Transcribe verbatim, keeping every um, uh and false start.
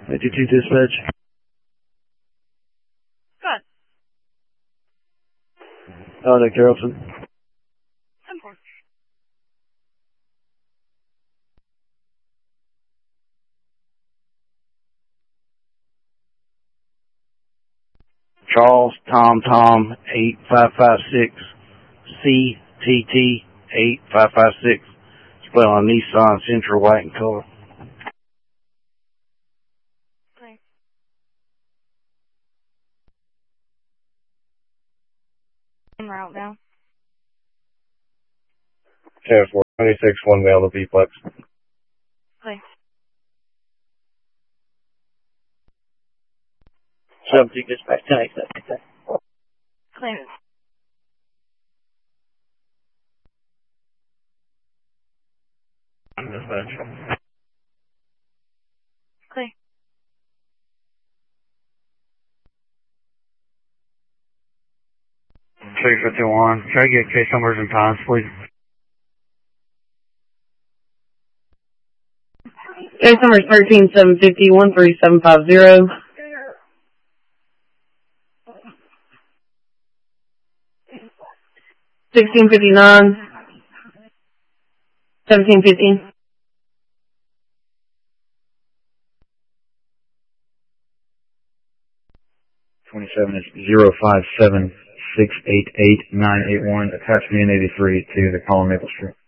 fifty-two dispatch. Good. Oh, Nick Carrollton. ten four. Charles Tom Tom eight five five six C T T eight five five six. Split on Nissan Sentra white in color. Okay. En route now. ten four twenty-six one male to B-Plex. Okay. seventeen dispatch ten eight seven. Claim. Dispatch. Okay. six fifty-one. Try to get case numbers and times, please. Case number is thirteen seven fifty one three seven five zero. Sixteen fifty nine. Seventeen fifty. twenty-seven is zero five seven six eight eight nine eight one. Attachment eighty-three to the Colin Maple Street.